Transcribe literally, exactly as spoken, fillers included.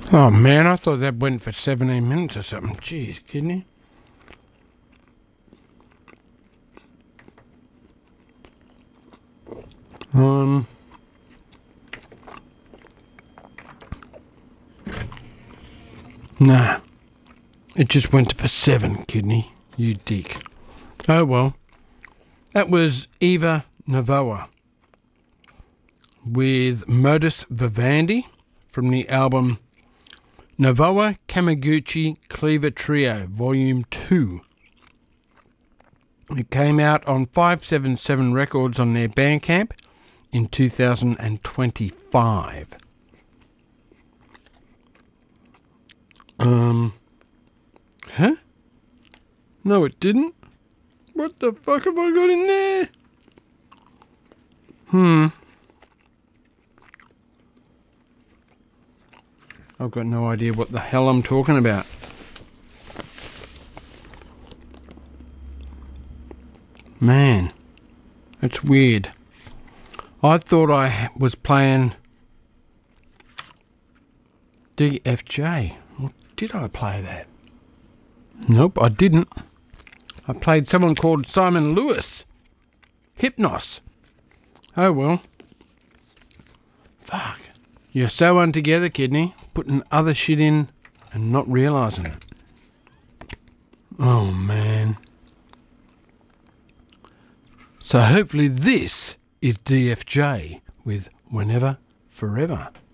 Oh man, I thought that went for seventeen minutes or something. Jeez, kidney. Um. Nah. It just went for seven, kidney. You dick. Oh well. That was Eva Novoa with Modus Vivendi from the album Novoa Kamaguchi Cleaver Trio, Volume two. It came out on five seven seven Records on their Bandcamp in two thousand twenty-five. Um, huh? No, it didn't. What the fuck have I got in there? Hmm. I've got no idea what the hell I'm talking about. Man, that's weird. I thought I was playing D F J. Or did I play that? Nope, I didn't. I played someone called Simon Lewis. Hypnos. Oh well. Fuck. You're so untogether, kidney. Putting other shit in and not realising it. Oh man. So hopefully this is D F J with Whenever Forever.